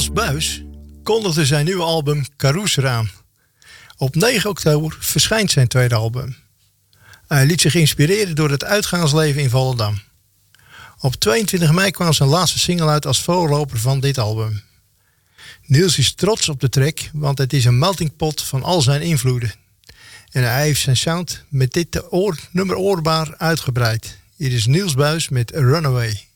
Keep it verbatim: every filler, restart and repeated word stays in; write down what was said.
Niels Buys kondigde zijn nieuwe album Carouser aan. Op negen oktober verschijnt zijn tweede album. Hij liet zich inspireren door het uitgaansleven in Volendam. Op tweeëntwintig mei kwam zijn laatste single uit als voorloper van dit album. Niels is trots op de track, want het is een melting pot van al zijn invloeden. En hij heeft zijn sound met dit oor, nummer oorbaar uitgebreid. Hier is Niels Buys met Runaway.